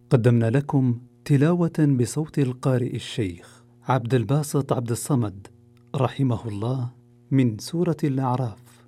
قدمنا لكم تلاوة بصوت القارئ الشيخ عبد الباسط عبد الصمد رحمه الله من سورة الأعراف.